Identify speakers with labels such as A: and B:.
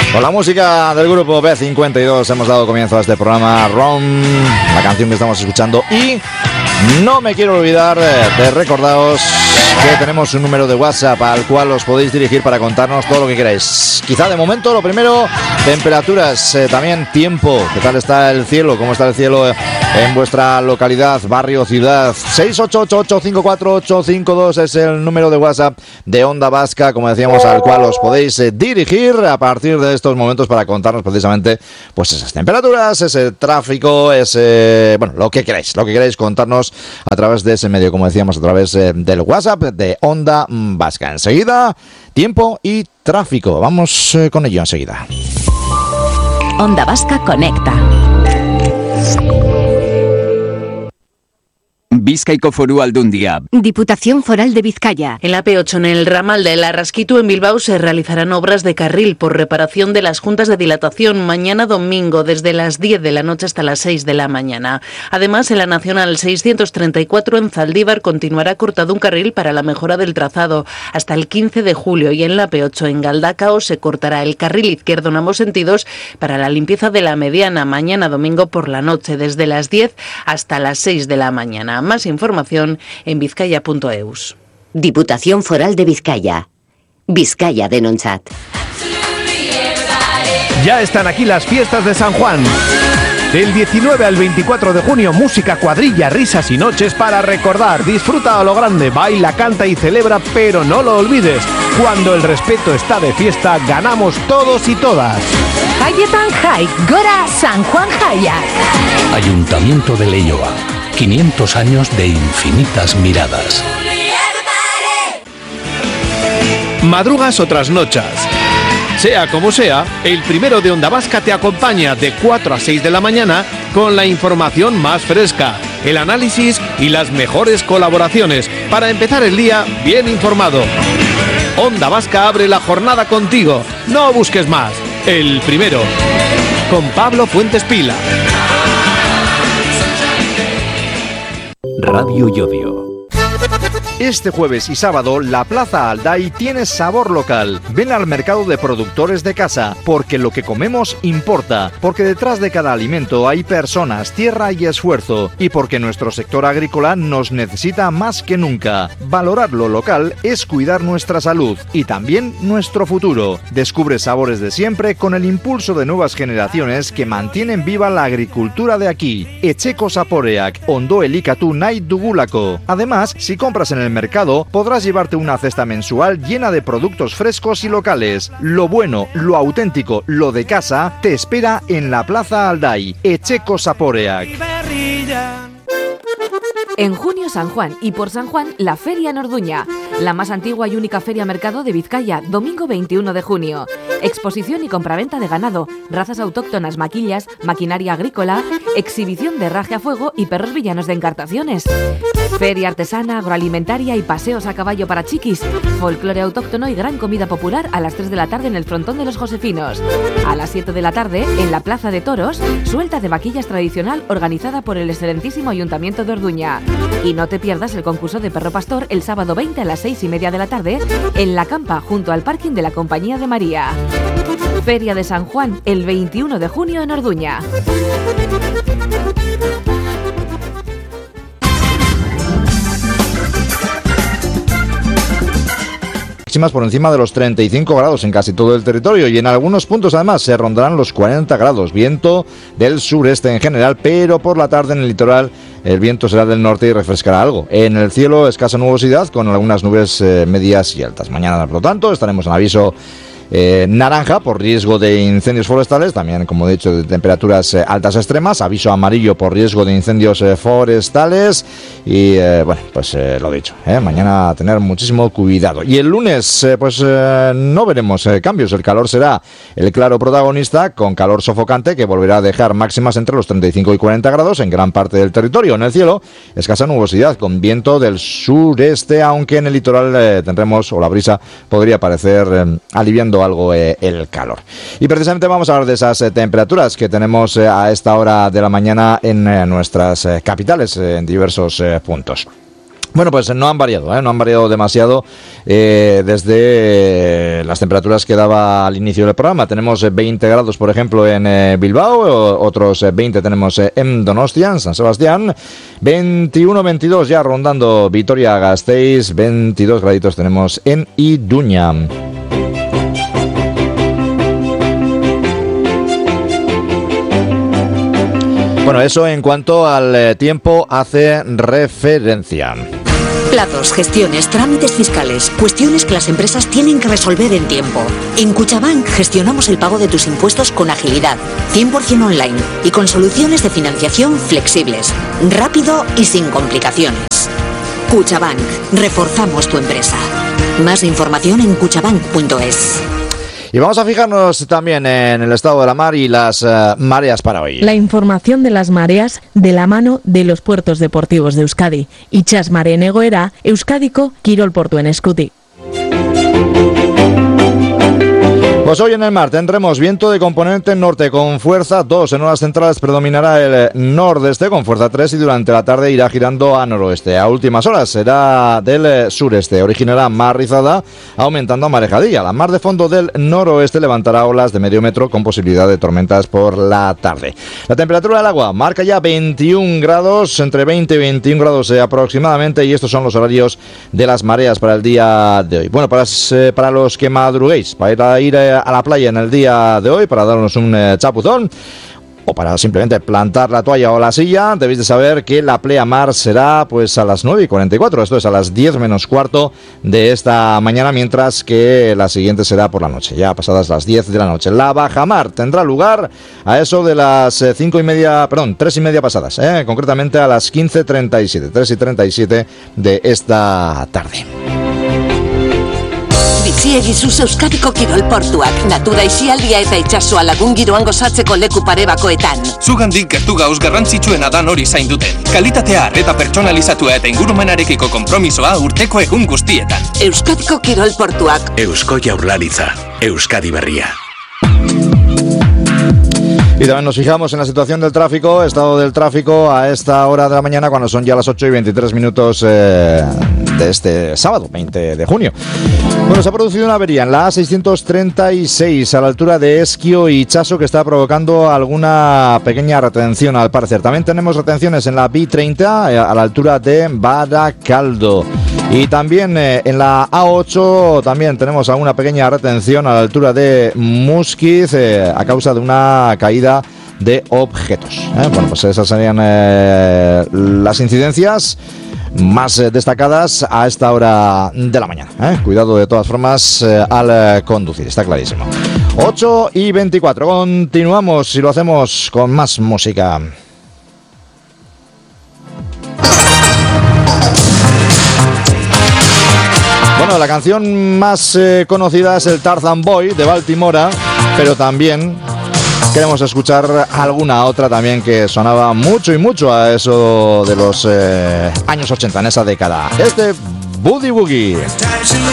A: Con la música del grupo B52 hemos dado comienzo a este programa ROM, la canción que estamos escuchando, y no me quiero olvidar de recordaros que tenemos un número de WhatsApp al cual os podéis dirigir para contarnos todo lo que queráis. Quizá de momento lo primero, temperaturas, también tiempo, qué tal está el cielo, cómo está el cielo en vuestra localidad, barrio, ciudad. 688-854-852 es el número de WhatsApp de Onda Vasca, como decíamos, al cual os podéis dirigir a partir de estos momentos para contarnos precisamente pues esas temperaturas, ese tráfico, ese, bueno, lo que queráis contarnos a través de ese medio, como decíamos, a través del WhatsApp de Onda Vasca. Enseguida, tiempo y tráfico. Vamos con ello enseguida.
B: Onda Vasca conecta.
C: Bizkaiko Foru Aldundia.
B: Diputación Foral de Vizcaya.
D: En la P8, en el ramal de Larraskitu, en Bilbao, se realizarán obras de carril por reparación de las juntas de dilatación mañana domingo, desde las 10 de la noche hasta las 6 de la mañana. Además, en la Nacional 634 en Zaldívar continuará cortado un carril para la mejora del trazado hasta el 15 de julio y en la P8 en Galdacao se cortará el carril izquierdo en ambos sentidos para la limpieza de la mediana mañana domingo por la noche, desde las 10 hasta las 6 de la mañana. Más información en vizcaya.eus.
B: Diputación Foral de Vizcaya. Vizcaya Denontzat.
E: Ya están aquí las fiestas de San Juan. Del 19 al 24 de junio, música, cuadrilla, risas y noches para recordar. Disfruta a lo grande, baila, canta y celebra, pero no lo olvides. Cuando el respeto está de fiesta, ganamos todos y todas.
F: Haietan Jai, Gora San Juan Jaiak.
G: Ayuntamiento de Leioa. 500 años de infinitas miradas.
E: Madrugas o trasnochas. Sea como sea, el primero de Onda Vasca te acompaña de 4 a 6 de la mañana con la información más fresca, el análisis y las mejores colaboraciones para empezar el día bien informado. Onda Vasca abre la jornada contigo. No busques más. El primero. Con Pablo Fuentes Pila.
G: Radio Llodio.
A: Este jueves y sábado, la Plaza Alday tiene sabor local. Ven al mercado de productores de casa, porque lo que comemos importa, porque detrás de cada alimento hay personas, tierra y esfuerzo, y porque nuestro sector agrícola nos necesita más que nunca. Valorar lo local es cuidar nuestra salud y también nuestro futuro. Descubre sabores de siempre con el impulso de nuevas generaciones que mantienen viva la agricultura de aquí. Etxeko Zaporeak, Ondo Elikatu Nahi Dugulako. Además, si compras en el mercado, podrás llevarte una cesta mensual llena de productos frescos y locales. Lo bueno, lo auténtico, lo de casa, te espera en la Plaza Alday. Etxeko Zaporeak.
H: En junio San Juan y por San Juan la Feria en Orduña, la más antigua y única feria mercado de Vizcaya, domingo 21 de junio. Exposición y compraventa de ganado, razas autóctonas, maquillas, maquinaria agrícola, exhibición de herraje a fuego y perros villanos de encartaciones. Feria artesana, agroalimentaria y paseos a caballo para chiquis, folclore autóctono y gran comida popular a las 3 de la tarde en el frontón de los Josefinos. A las 7 de la tarde, en la Plaza de Toros, suelta de vaquillas tradicional organizada por el excelentísimo Ayuntamiento de Orduña. Y no te pierdas el concurso de perro pastor el sábado 20 a las 6:30 de la tarde en La Campa, junto al parking de la Compañía de María. Feria de San Juan, el 21 de junio en Orduña.
A: Máximas por encima de los 35 grados en casi todo el territorio y en algunos puntos además se rondarán los 40 grados. Viento del sureste en general, pero por la tarde en el litoral el viento será del norte y refrescará algo. En el cielo escasa nubosidad con algunas nubes medias y altas. Mañana, por lo tanto, estaremos en aviso naranja por riesgo de incendios forestales, también como he dicho de temperaturas altas extremas, aviso amarillo por riesgo de incendios forestales y bueno, pues lo dicho, mañana a tener muchísimo cuidado. Y el lunes no veremos cambios, el calor será el claro protagonista con calor sofocante que volverá a dejar máximas entre los 35 y 40 grados en gran parte del territorio. En el cielo escasa nubosidad con viento del sureste, aunque en el litoral tendremos, o la brisa podría aparecer aliviando algo el calor. Y precisamente vamos a hablar de esas temperaturas que tenemos a esta hora de la mañana en nuestras capitales, en diversos puntos. Bueno, pues no han variado demasiado desde las temperaturas que daba al inicio del programa. Tenemos 20 grados, por ejemplo, en Bilbao, otros 20 tenemos en Donostia, en San Sebastián, 21-22 ya rondando Vitoria-Gasteiz, 22 graditos tenemos en Iruña. Bueno, eso en cuanto al tiempo hace referencia.
I: Plazos, gestiones, trámites fiscales, cuestiones que las empresas tienen que resolver en tiempo. En Cuchabank gestionamos el pago de tus impuestos con agilidad, 100% online y con soluciones de financiación flexibles, rápido y sin complicaciones. Cuchabank, reforzamos tu empresa. Más información en cuchabank.es.
A: Y vamos a fijarnos también en el estado de la mar y las mareas para hoy.
F: La información de las mareas de la mano de los puertos deportivos de Euskadi. Itxas mareen egoera, Euskadiko kirol portuen eskutik.
A: Pues hoy en el mar tendremos viento de componente norte con fuerza 2. En horas centrales predominará el nordeste con fuerza 3 y durante la tarde irá girando a noroeste. A últimas horas será del sureste. Originará mar rizada aumentando a marejadilla. La mar de fondo del noroeste levantará olas de medio metro con posibilidad de tormentas por la tarde. La temperatura del agua marca ya 21 grados, entre 20 y 21 grados aproximadamente, y estos son los horarios de las mareas para el día de hoy. Bueno, para los que madruguéis, para ir a la playa en el día de hoy, para darnos un chapuzón o para simplemente plantar la toalla o la silla, debéis de saber que la pleamar será pues a las 9:44, esto es a las 10 menos cuarto de esta mañana, mientras que la siguiente será por la noche, ya pasadas las 10 de la noche. La bajamar tendrá lugar a eso de las 3:30 pasadas, concretamente a las 15:37, 3:37 de esta tarde.
J: Bizi egizu Euskadiko kirol portuak, natura isialdia eta itsasoa lagun giroan gozatzeko leku pare bakoetan.
K: Zugandik gertu gauz garrantzitsuena da hori zain duten. Kalitatea, arreta pertsonalizatua eta ingurumenarekiko konpromisoa urteko egun guztietan.
J: Euskadiko kirol portuak.
G: Eusko Jaurlaritza, Euskadi berria.
A: Y también nos fijamos en la situación del tráfico, estado del tráfico a esta hora de la mañana, cuando son ya las 8:23 de este sábado, 20 de junio. Bueno, se ha producido una avería en la A636 a la altura de Esquio y Chaso, que está provocando alguna pequeña retención al parecer. También tenemos retenciones en la B30 a la altura de Baracaldo. Y también en la A8 también tenemos alguna pequeña retención a la altura de Musquiz a causa de una caída de objetos. Bueno, pues esas serían las incidencias más destacadas a esta hora de la mañana. Cuidado de todas formas al conducir, está clarísimo. 8:24, continuamos y lo hacemos con más música. Bueno, la canción más conocida es el Tarzan Boy de Baltimora, pero también queremos escuchar alguna otra también que sonaba mucho y mucho a eso de los años 80, en esa década. Boogie Woogie.